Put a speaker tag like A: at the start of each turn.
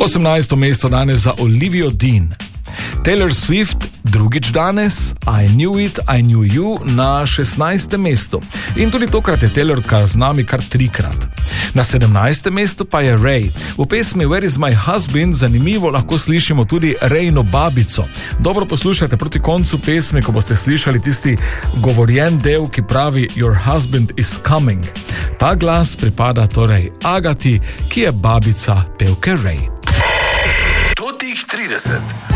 A: 18. mesto danes za Olivia Dean. Taylor Swift drugič danes, I Knew It, I Knew You na 16. mestu. In tudi tokrat je Taylorka z nami kar 3-krat. Na 17. mestu pa je Ray. V pesmi Where is my husband zanimivo lahko slišimo tudi Rayno babico. Dobro poslušajte proti koncu pesmi, ko boste slišali tisti govorjen del, ki pravi Your husband is coming. Ta glas pripada torej Agati, ki je babica pevke Ray.
B: Totih 30.